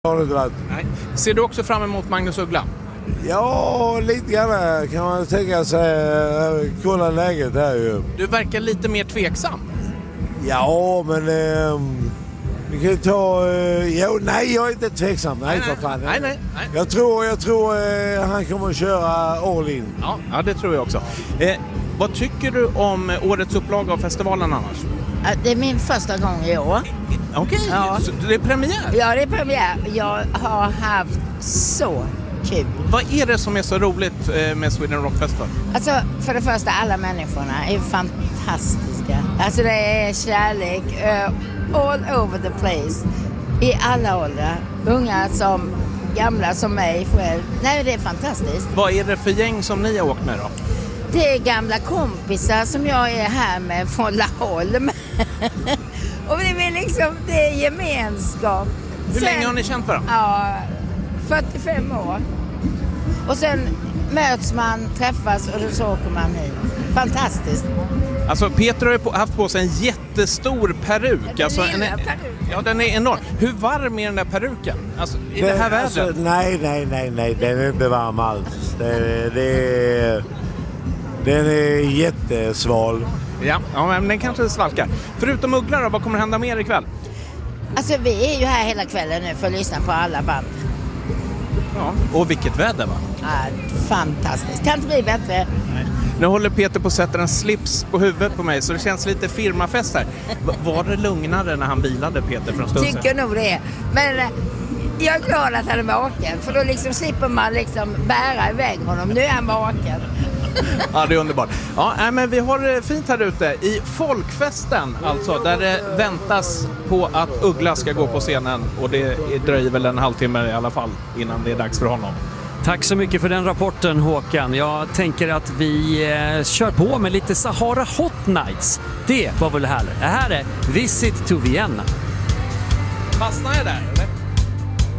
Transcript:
Har det inte varit. Nej. Ser du också fram emot Magnus Uggla? Ja, lite grann kan man tänka sig. Kolla läget här ju. Du verkar lite mer tveksam. Ja, men vi kan ta... nej, jag är inte tveksam. Nej, för fan. Nej. Jag tror han kommer att köra all in. Ja, det tror jag också. Vad tycker du om årets upplaga av festivalen annars? Det är min första gång i år. Okej, Ja. Så det är premiär? Ja, det är premiär. Jag har haft så kul. Vad är det som är så roligt med Sweden Rock Festival? Alltså, för det första, alla människorna är fantastiska. Alltså, det är kärlek all over the place. I alla åldrar. Unga som gamla som mig själv. Nej, det är fantastiskt. Vad är det för gäng som ni har åkt med då? Det är gamla kompisar som jag är här med från Laholm. Och det är gemenskap. Hur länge har ni känt varandra? Ja, 45 år. Och sen möts man, träffas och så åker man hit. Fantastiskt. Alltså Peter har ju haft på sig en jättestor peruk. Alltså, ja, den är enorm. Hur varm är den där peruken? Alltså, i det här vädret? Alltså, nej, den är inte varm alls. Den är jättesval. Ja, men den kanske svalkar. Förutom Uggla då, vad kommer hända mer ikväll? Alltså vi är ju här hela kvällen nu för att lyssna på alla band. Ja, och vilket väder va? Ja, fantastiskt. Kan inte bli bättre. Nej. Nu håller Peter på att sätta en slips på huvudet på mig så det känns lite firmafest här. Var det lugnare när han bilade Peter för en stund sedan? Tycker nog det. Men jag är glad att han är vaken. För då liksom slipper man liksom bära iväg honom. Nu är han vaken. Ja, det är underbart. Ja, men vi har det fint här ute i folkfesten alltså, där det väntas på att Uggla ska gå på scenen och det dröjer väl en halvtimme i alla fall innan det är dags för honom. Tack så mycket för den rapporten Håkan. Jag tänker att vi kör på med lite Sahara Hot Nights. Det var väl härligt. Det här är Visit to Vienna. Fastnar jag där?